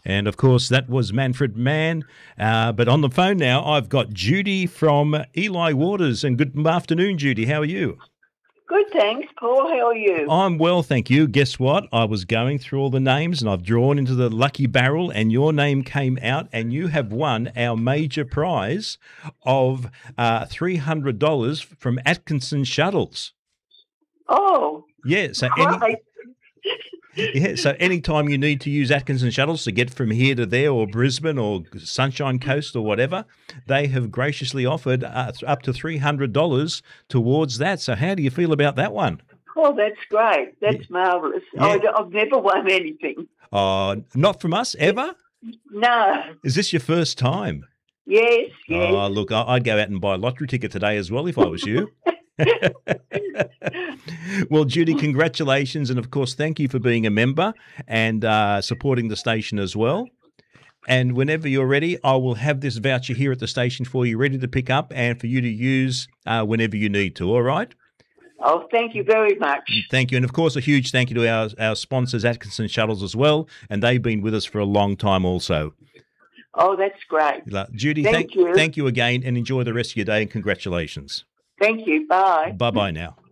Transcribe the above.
And, of course, that was Manfred Mann. But on the phone now, I've got Judy from Eli Waters. And good afternoon, Judy. How are you? Good, thanks, Paul. How are you? I'm well, thank you. Guess what? I was going through all the names and I've drawn into the lucky barrel and your name came out and you have won our major prize of $300 from Atkinson Shuttles. Oh, Yeah, so right. so anytime you need to use Atkinson Shuttles to get from here to there or Brisbane or Sunshine Coast or whatever, they have graciously offered up to $300 towards that. So how do you feel about that one? Oh, that's great. That's marvellous. Yeah. I've never won anything. Not from us, ever? No. Is this your first time? Yes. Oh, look, I'd go out and buy a lottery ticket today as well if I was you. Well, Judy, congratulations. And, of course, thank you for being a member and supporting the station as well. And whenever you're ready, I will have this voucher here at the station for you ready to pick up and for you to use whenever you need to, all right? Oh, thank you very much. Thank you. And, of course, a huge thank you to our sponsors, Atkinson Shuttles, as well. And they've been with us for a long time also. Oh, that's great. Judy, Thank you. Thank you again and enjoy the rest of your day and congratulations. Thank you. Bye. Bye-bye now.